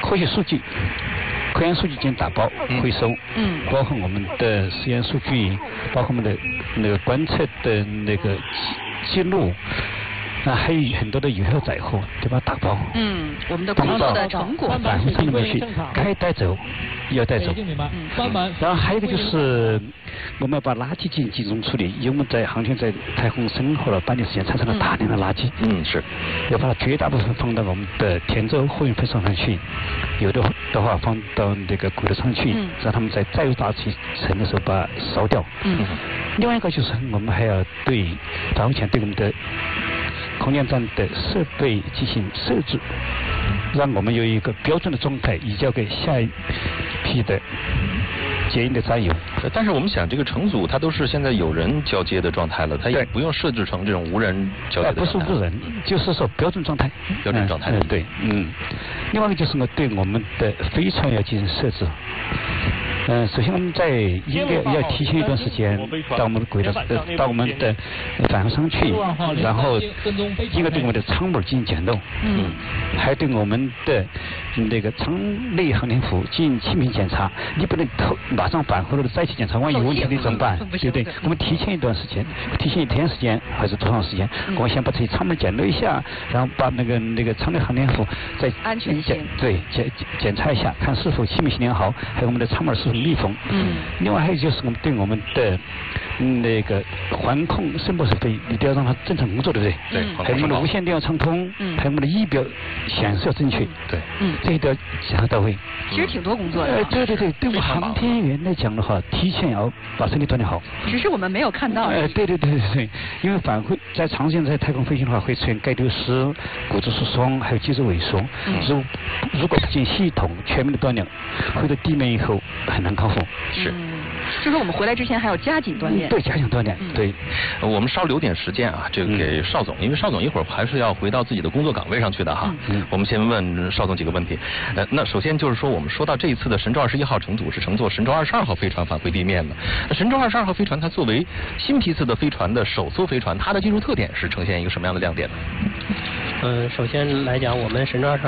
科学数据。科研数据进行打包回收，包括我们的实验数据，包括我们的那个观测的那个记录，还有很多的有效载荷，对吧？打包。 我们的工作的成果返回舱里面去，该带走要带走。然后还有一个就是我们要把垃圾进行集中处理，因为我们在航天在太空生活了半年时间，产生了大量的垃圾。 是。 要把绝大部分放到我们的田州货运飞船上去，有的话放到那个轨道上去，让他们在载入大气层的时候把它烧掉。另外一个就是我们还要对返回前对我们的空间站的设备进行设置，让我们有一个标准的状态移交给下一批的接应的战友。 但是我们想，这个乘组它都是现在有人交接的状态了，它也不用设置成这种无人交接的状态。 不是无人，就是说标准状态。 标准状态。 对。另外一个就是呢，对我们的飞船要进行设置。首先我们在应该要提前一段时间到我们的轨道到我们的返回舱去，然后应该对我们的舱门进行检漏，还对我们的那个舱内航天服进行气密检查。你不能马上返回来的再去检查，万一有问题你怎么办？对不对？我们提前一段时间，提前1天时间还是多长时间？我们先把这些舱门检漏一下，然后把那个舱内航天服再安全性检查一下，看是否气密性良好，还有我们的舱门是否密封。另外还有就是我们对我们的那个环控声波设备，你都要让它正常工作，对不对？ 对。 还有我们的无线电要畅通，还有我们的仪表显示要正确。 对。 这一都要想要到位。 其实挺多工作的。 对，对我们航天员来讲的话，提前要把身体锻炼好。 只是我们没有看到。 对，因为返回在长时间在太空飞行的话，会出现钙丢失、骨质疏松，还有肌肉萎缩。如果不进行系统全面的锻炼，回到地面以后很难康复。 是。 就说我们回来之前还要加紧锻炼。 对，加紧锻炼。对。 我们稍留点时间啊，这个给邵总，因为邵总一会儿还是要回到自己的工作岗位上去的哈。我们先问邵总几个问题。那首先就是说，我们说到这一次的神舟21号乘组是乘坐神舟22号飞船返回地面的。那神舟22号飞船它作为新批次的飞船的首艘飞船，它的技术特点是呈现一个什么样的亮点呢？ 首先来讲，我们神舟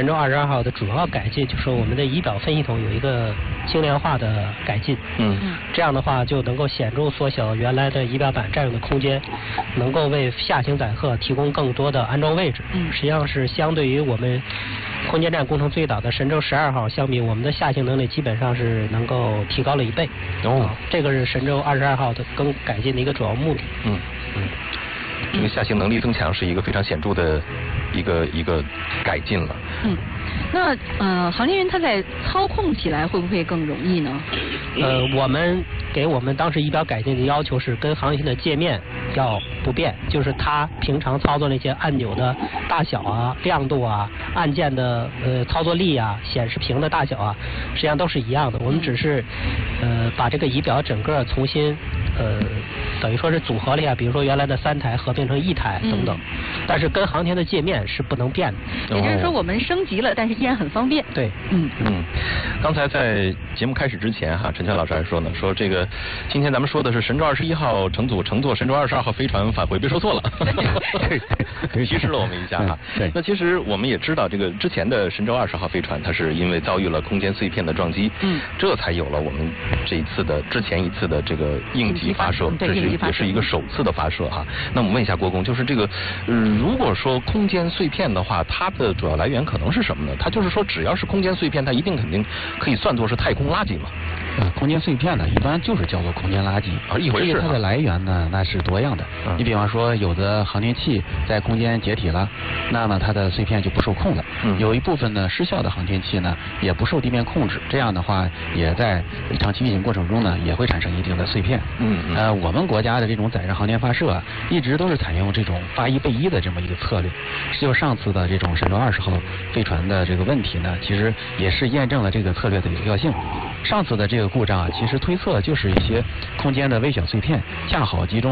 22号的主要改进就是我们的仪表分系统有一个精联化的改进。这样的话就能够显著缩小原来的仪表板占用的空间，能够为下行载荷提供更多的安装位置。实际上是相对于我们空间站工程最早的神舟12号相比，我们的下行能力基本上是能够提高了1倍。这个是神舟22号的更改进的一个主要目的。 这个下行能力增强是一个非常显著的一个改进了。 那航天员他在操控起来会不会更容易呢？ 我们给我们当时仪表改进的要求是跟航天的界面要不变，就是他平常操作那些按钮的大小啊、亮度啊、按键的操作力啊、显示屏的大小啊，实际上都是一样的。我们只是把这个仪表整个重新等于说是组合了一下，比如说原来的3台合并成1台等等，但是跟航天的界面是不能变的。 也就是说我们升级了，但是依然很方便。 对。 刚才在节目开始之前陈全老师还说呢，说这个今天咱们说的是神舟21号乘组乘坐神舟22号飞船返回，别说错了。提示了我们一下哈。那其实我们也知道，这个之前的神舟20号飞船它是因为遭遇了空间碎片的撞击，这才有了我们之前一次的这个应急发射，这也是一个首次的发射哈。那我们问一下国公，就是这个如果说空间碎片的话，它的主要来源可能是什么呢？它就是说只要是空间碎片，它一定肯定可以算作是太空垃圾嘛？ 空间碎片呢，一般就是叫做空间垃圾一回事。 它的来源呢，那是多样的。你比方说，有的航天器在空间解体了，那么它的碎片就不受控了。有一部分呢失效的航天器呢，也不受地面控制，这样的话也在长期运行过程中呢，也会产生一定的碎片。我们国家的这种载人航天发射啊，一直都是采用这种发一备一的这么一个策略。就上次的这种神舟20号飞船的这个问题呢，其实也是验证了这个策略的有效性。上次的这个故障啊，其实推测就是一些空间的微小碎片恰好击中了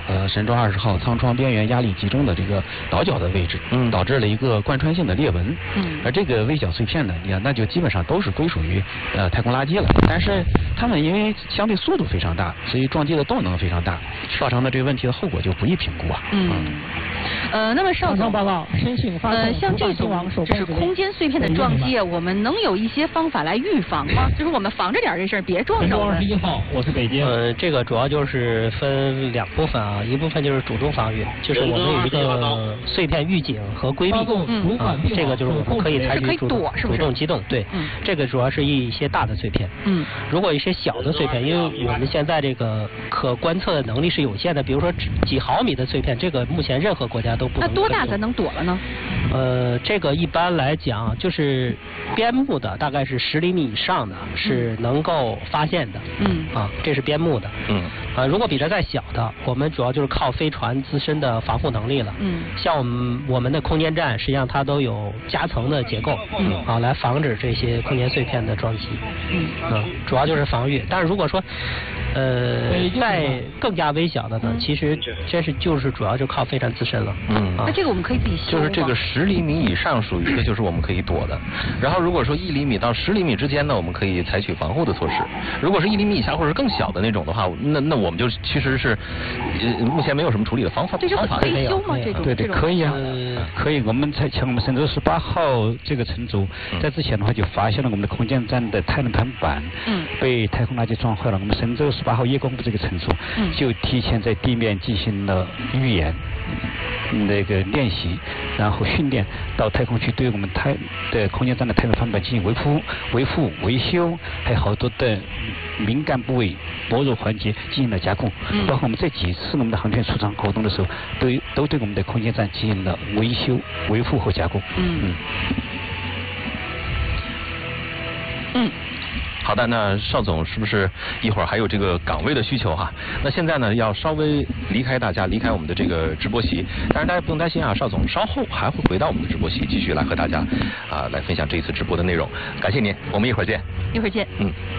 和神舟20号舱窗边缘压力集中的这个倒角的位置，导致了一个贯穿性的裂纹。而这个微小碎片呢，那就基本上都是归属于太空垃圾了。但是它们因为相对速度非常大，所以撞击的动能非常大，造成的这个问题的后果就不易评估啊。 那么邵总， 报告，申请发送像这种就是空间碎片的撞击，我们能有一些方法来预防吗？就是我们防着点这事儿，别撞着我们。 11号，我是北京。 这个主要就是分2部分啊，一部分就是主动防御，就是我们有一个碎片预警和规避，这个就是我们可以采取主动机动，对，这个主要是一些大的碎片。如果一些小的碎片，因为我们现在这个可观测的能力是有限的，比如说几毫米的碎片，这个目前任何国家都不能。 那多大才能躲了呢？ 这个一般来讲就是边牧的，大概是10厘米以上的是能够发现的。这是边牧的。如果比它再小的，我们主要就是靠飞船自身的防护能力了。像我们的空间站，实际上它都有夹层的结构，来防止这些空间碎片的撞击。主要就是防御。但是如果说再更加微小的呢，其实就是主要就靠飞船自身了。 那这个我们可以自己修吗？ 就是这个10厘米以上属于的就是我们可以躲的。然后如果说1厘米到10厘米之间呢，我们可以采取防护的措施。如果是1厘米以下或者更小的那种的话，那我们就其实是目前没有什么处理的方法。 这是可以修吗？这种对，可以啊，可以。我们像我们神舟18号这个乘组，在之前的话就发现了我们的空间站的太能盘板被太空垃圾撞坏了。我们神舟18号夜光部这个乘组就提前在地面进行了预演。那个练习，然后训练到太空去，对我们的空间站的太能盘板进行维护、维修，还有好多的敏感部位、薄弱环节进行了加工。包括我们这几次我们的航天出舱活动的时候，都对我们的空间站进行了维修、维护和加工。 好的，那邵总是不是一会儿还有这个岗位的需求哈？那现在呢要稍微离开我们的这个直播席，但是大家不用担心啊，邵总稍后还会回到我们的直播席，继续来和大家来分享这一次直播的内容。感谢您，我们一会儿见。 一会儿见。